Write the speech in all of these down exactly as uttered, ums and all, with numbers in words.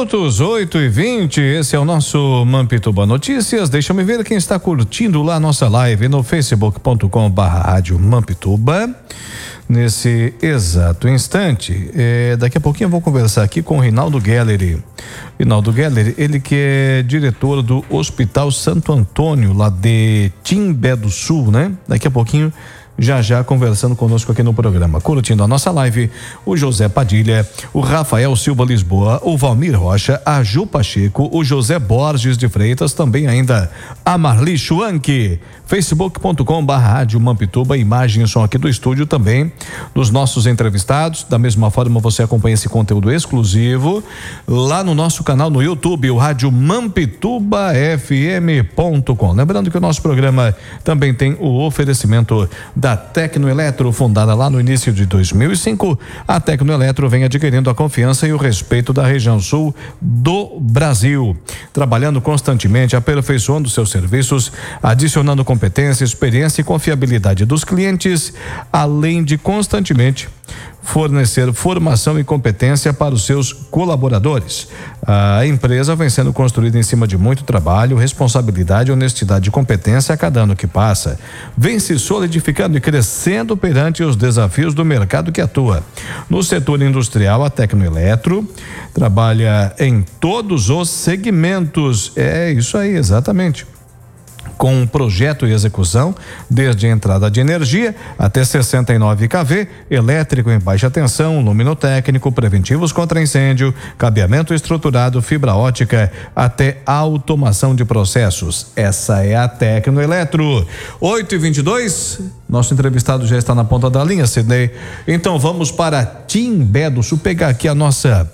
minutos, oito e vinte, esse é o nosso Mampituba Notícias. Deixa eu ver quem está curtindo lá a nossa live no facebook ponto com barra rádio Mampituba. Nesse exato instante, é, daqui a pouquinho eu vou conversar aqui com o Rinaldo Gelleri. Rinaldo Gelleri, ele que é diretor do Hospital Santo Antônio, lá de Timbé do Sul, né? Daqui a pouquinho, já já conversando conosco aqui no programa, curtindo a nossa live, o José Padilha, o Rafael Silva Lisboa, o Valmir Rocha, a Ju Pacheco, o José Borges de Freitas, também ainda a Marli Schwank, facebook ponto com barra rádio Mampituba, imagens são aqui do estúdio também, dos nossos entrevistados. Da mesma forma você acompanha esse conteúdo exclusivo lá no nosso canal no YouTube, o rádio Mampituba F M ponto com. Lembrando que o nosso programa também tem o oferecimento da Tecnoeletro, fundada lá no início de dois mil e cinco. A Tecnoeletro vem adquirindo a confiança e o respeito da região sul do Brasil, trabalhando constantemente, aperfeiçoando seus serviços, adicionando competência, experiência e confiabilidade dos clientes, além de constantemente fornecer formação e competência para os seus colaboradores. A empresa vem sendo construída em cima de muito trabalho, responsabilidade, honestidade e competência a cada ano que passa. Vem se solidificando e crescendo perante os desafios do mercado que atua. No setor industrial, a Tecnoeletro trabalha em todos os segmentos. É isso aí, exatamente. Com projeto e execução, desde a entrada de energia até sessenta e nove kV, elétrico em baixa tensão, luminotécnico, preventivos contra incêndio, cabeamento estruturado, fibra ótica, até automação de processos. Essa é a Tecnoeletro. oito e vinte e dois, nosso entrevistado já está na ponta da linha, Sidney. Então vamos para Timbé do Sul, pegar aqui a nossa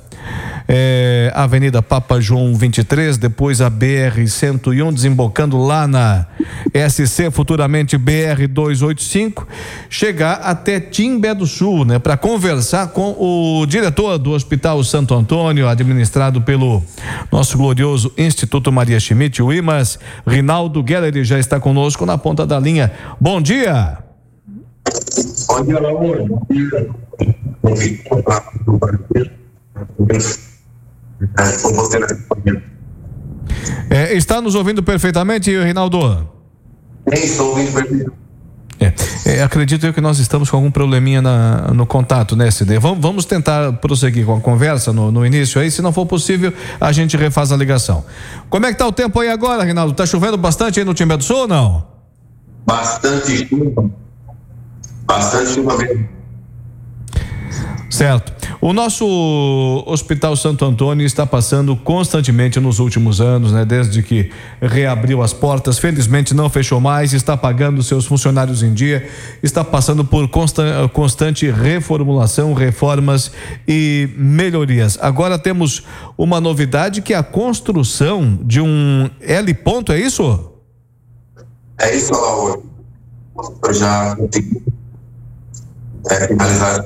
É, Avenida Papa João vinte e três, depois a B R cento e um, desembocando lá na S C, futuramente B R duzentos e oitenta e cinco, chegar até Timbé do Sul, né, para conversar com o diretor do Hospital Santo Antônio, administrado pelo nosso glorioso Instituto Maria Schmidt, o I M A S. Rinaldo Gelleri já está conosco na ponta da linha. Bom dia. Bom dia, Laura. Bom dia. É, está nos ouvindo perfeitamente, Rinaldo? Estou ouvindo perfeitamente. É, é, acredito eu que nós estamos com algum probleminha na, no contato, né, Sidney? Vamos, vamos tentar prosseguir com a conversa no, no início aí, se não for possível, a gente refaz a ligação. Como é que tá o tempo aí agora, Rinaldo? Tá chovendo bastante aí no Timbé do Sul ou não? Bastante chuva. Bastante chuva mesmo. Certo. O nosso Hospital Santo Antônio está passando constantemente nos últimos anos, né? Desde que reabriu as portas, felizmente não fechou mais, está pagando seus funcionários em dia, está passando por consta, constante reformulação, reformas e melhorias. Agora temos uma novidade, que é a construção de um L ponto, é isso? É isso, Laura. Eu já consegui é, finalizar.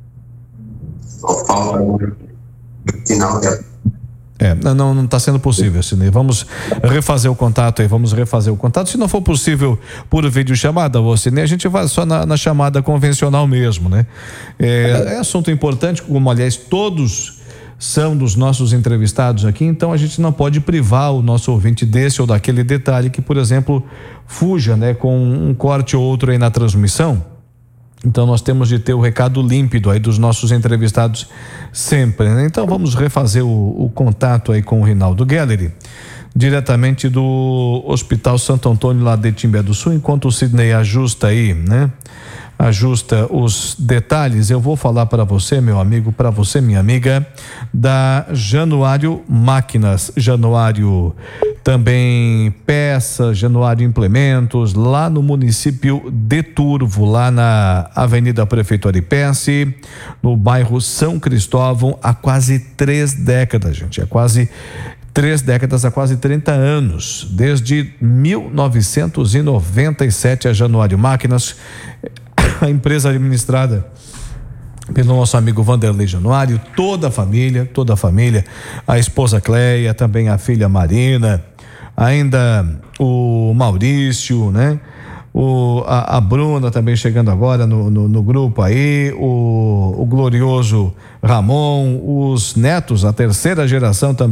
Só falta no final dela. É, não, não está sendo possível, Sidney. Vamos refazer o contato aí, vamos refazer o contato. Se não for possível por videochamada, Sidney, a gente vai só na, na chamada convencional mesmo, né? É, é assunto importante, como aliás todos são dos nossos entrevistados aqui, então a gente não pode privar o nosso ouvinte desse ou daquele detalhe que, por exemplo, fuja, né, com um corte ou outro aí na transmissão. Então nós temos de ter o recado límpido aí dos nossos entrevistados sempre, né? Então vamos refazer o, o contato aí com o Rinaldo Gelleri, diretamente do Hospital Santo Antônio lá de Timbé do Sul. Enquanto o Sidney ajusta aí, né? Ajusta os detalhes, eu vou falar para você, meu amigo, para você, minha amiga, da Januário Máquinas, Januário também Peças, Januário Implementos, lá no município de Turvo, lá na Avenida Prefeito Aripense, no bairro São Cristóvão, há quase três décadas, gente, há quase três décadas, há quase trinta anos, desde mil novecentos e noventa e sete, a Januário Máquinas, a empresa administrada pelo nosso amigo Vanderlei Januário, toda a família, toda a família, a esposa Cleia, também a filha Marina, ainda o Maurício, né? O, a, a Bruna também chegando agora no, no, no grupo aí, o, o glorioso Ramon, os netos, a terceira geração também.